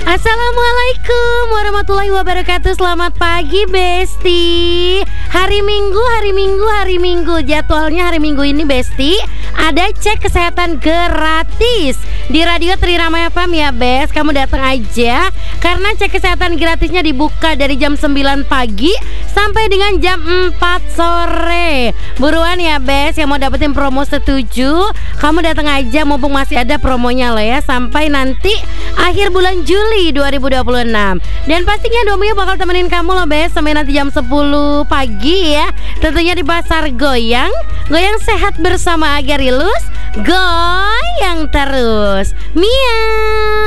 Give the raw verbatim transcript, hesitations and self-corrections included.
Assalamualaikum warahmatullahi wabarakatuh. Selamat pagi Besti. Hari Minggu, hari Minggu, hari Minggu. Jadwalnya hari Minggu ini Besti ada cek kesehatan gratis di Radio Trirama F M ya Bes. Kamu datang aja karena cek kesehatan gratisnya dibuka dari jam sembilan pagi sampai dengan jam empat sore. Buruan ya Bes, yang mau dapetin promo setuju, kamu datang aja mumpung masih ada promonya loh ya, sampai nanti akhir bulan Juli dua ribu dua puluh enam. Dan pastinya Domio bakal temenin kamu loh Bes sampai nanti jam sepuluh pagi ya. Tentunya di Pasar Goyang. Goyang sehat bersama Agarilus, goyang terus. Miau.